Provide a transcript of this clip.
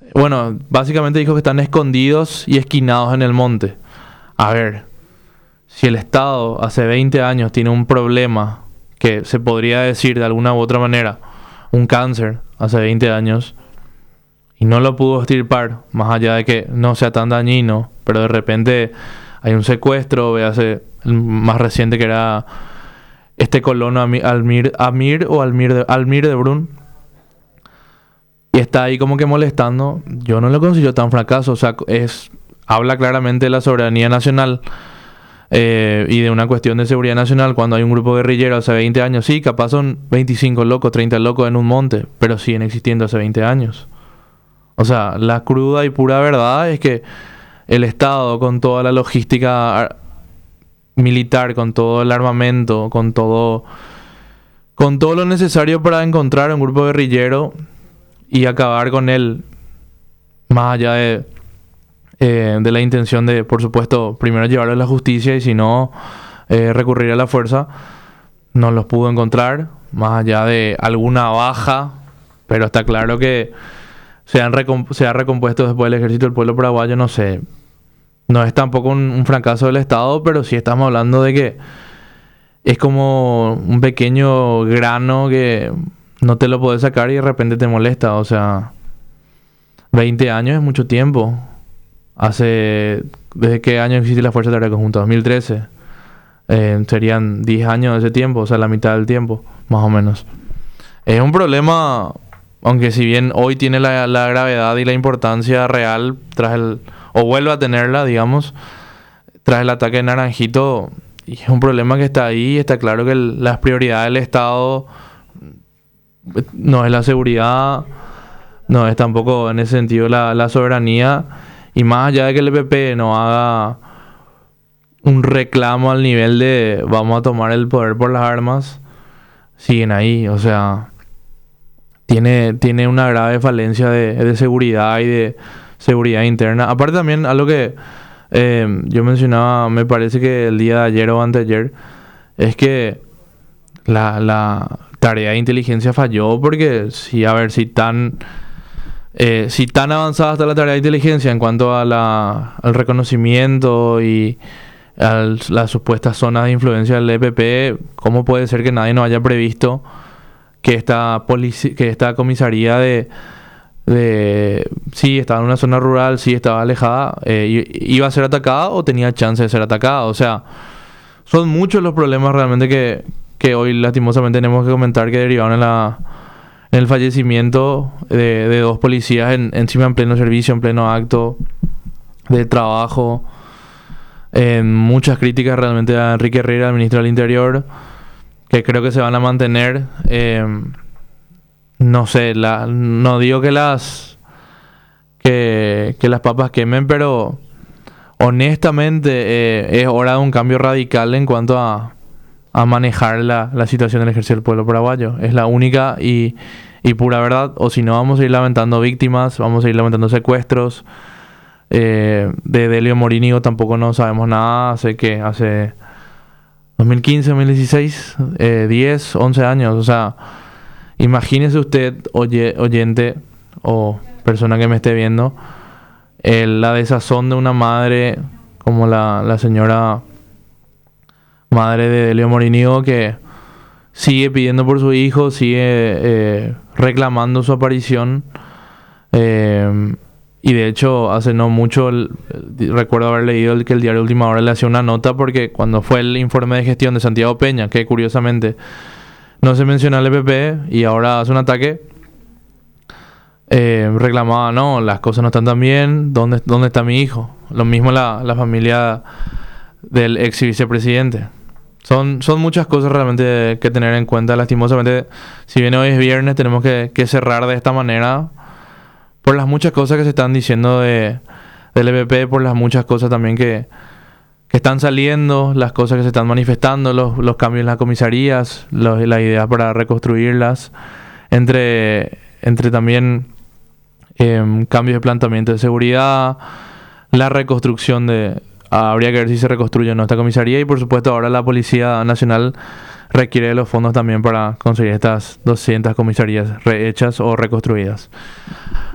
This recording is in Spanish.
Bueno, básicamente dijo que están escondidos y esquinados en el monte. A ver, si el Estado hace 20 años tiene un problema que se podría decir de alguna u otra manera, un cáncer hace 20 años, y no lo pudo extirpar, más allá de que no sea tan dañino, pero de repente hay un secuestro, véase el más reciente que era este colono Almir de Brun, y está ahí como que molestando. Yo no lo considero tan fracaso, o sea, habla claramente de la soberanía nacional y de una cuestión de seguridad nacional cuando hay un grupo guerrillero hace 20 años. Sí, capaz son 25 locos, 30 locos en un monte, pero siguen existiendo hace 20 años. O sea, la cruda y pura verdad es que el Estado, con toda la logística militar, con todo el armamento, con todo lo necesario para encontrar un grupo guerrillero y acabar con él, más allá de la intención de, por supuesto, primero llevarlo a la justicia y si no, recurrir a la fuerza, no los pudo encontrar, más allá de alguna baja, pero está claro que se ha recompuesto después del ejército del pueblo paraguayo, no sé. No es tampoco un fracaso del Estado, pero sí estamos hablando de que es como un pequeño grano que no te lo podés sacar y de repente te molesta. O sea, 20 años es mucho tiempo. ¿Desde qué año existe la Fuerza de Tarea Conjunta? 2013. Serían 10 años de ese tiempo, o sea, la mitad del tiempo, más o menos. Es un problema, aunque si bien hoy tiene la gravedad y la importancia real o vuelve a tenerla, digamos, tras el ataque de Naranjito, y es un problema que está ahí. Está claro que las prioridades del Estado no es la seguridad, no es tampoco en ese sentido la soberanía, y más allá de que el EPP no haga un reclamo al nivel de vamos a tomar el poder por las armas, siguen ahí. O sea, tiene una grave falencia de seguridad y de seguridad interna. Aparte también algo que yo mencionaba, me parece que el día de ayer o anteayer, es que la tarea de inteligencia falló, porque sí, a ver, si tan avanzada está la tarea de inteligencia en cuanto a al reconocimiento y a las supuestas zonas de influencia del EPP, ¿cómo puede ser que nadie nos haya previsto que esta comisaría sí, estaba en una zona rural, sí, estaba alejada, iba a ser atacada o tenía chance de ser atacada? O sea, son muchos los problemas realmente que hoy lastimosamente tenemos que comentar, que derivaron en el fallecimiento de dos policías encima en pleno servicio, en pleno acto de trabajo. Muchas críticas realmente a Enrique Herrera, el ministro del Interior, que creo que se van a mantener. No sé, no digo que las papas quemen, pero honestamente es hora de un cambio radical en cuanto a manejar la situación del ejército del pueblo paraguayo. Es la única y pura verdad. O si no, vamos a ir lamentando víctimas, vamos a ir lamentando secuestros. De Delio Morínigo tampoco no sabemos nada. Hace 2015, 2016, 10, 11 años. O sea, imagínese usted, oyente o persona que me esté viendo, la desazón de una madre como la señora madre de Delio Morínigo, que sigue pidiendo por su hijo, sigue reclamando su aparición. Y de hecho, hace no mucho, recuerdo haber leído que el diario Última Hora le hacía una nota, porque cuando fue el informe de gestión de Santiago Peña, que curiosamente no se menciona el EPP y ahora hace un ataque, reclamaba, no, las cosas no están tan bien, ¿dónde está mi hijo? Lo mismo la familia del ex vicepresidente. Son muchas cosas realmente que tener en cuenta. Lastimosamente, si bien hoy es viernes, tenemos que cerrar de esta manera, por las muchas cosas que se están diciendo del EPP, por las muchas cosas también que están saliendo, las cosas que se están manifestando, los cambios en las comisarías, las ideas para reconstruirlas, entre también cambios de planteamiento de seguridad, la reconstrucción habría que ver si se reconstruye o no esta comisaría, y por supuesto ahora la Policía Nacional requiere de los fondos también para conseguir estas 200 comisarías rehechas o reconstruidas.